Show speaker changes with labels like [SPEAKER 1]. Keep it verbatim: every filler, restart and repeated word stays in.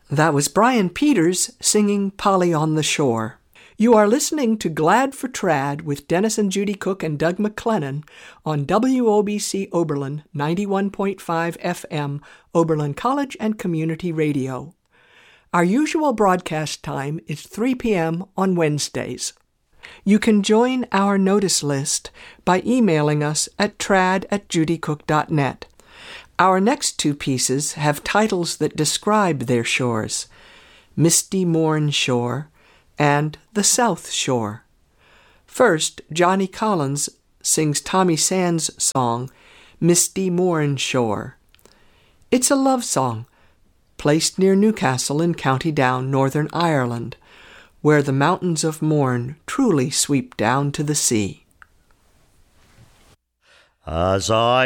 [SPEAKER 1] That was Brian Peters singing Polly on the Shore. You are listening to Glad for Trad with Dennis and Judy Cook and Doug McClennan on W O B C Oberlin ninety-one point five F M, Oberlin College and Community Radio. Our usual broadcast time is three p.m. on Wednesdays. You can join our notice list by emailing us at trad at judycook dot net. Our next two pieces have titles that describe their shores, Misty Morn Shore and The South Shore. First, Johnny Collins sings Tommy Sands' song, Misty Morn Shore. It's a love song, placed near Newcastle in County Down, Northern Ireland, where the mountains of Mourne truly sweep down to the sea.
[SPEAKER 2] As I